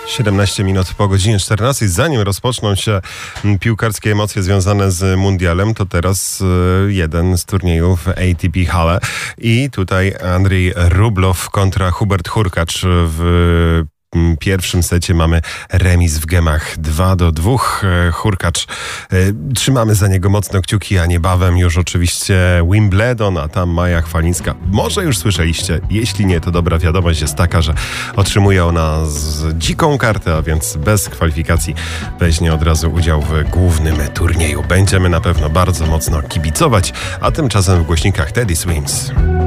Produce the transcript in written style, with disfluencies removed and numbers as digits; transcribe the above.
17 minut po godzinie 14. Zanim rozpoczną się piłkarskie emocje związane z mundialem, to teraz jeden z turniejów ATP Halle. I tutaj Andrzej Rublow kontra Hubert Hurkacz. W pierwszym secie mamy remis w gemach 2-2. Hurkacz, trzymamy za niego mocno kciuki, a niebawem już oczywiście Wimbledon, a tam Maja Chwalińska. Może już słyszeliście, jeśli nie, to dobra wiadomość jest taka, że otrzymuje ona dziką kartę, a więc bez kwalifikacji weźmie od razu udział w głównym turnieju. Będziemy na pewno bardzo mocno kibicować, a tymczasem w głośnikach Teddy Swims.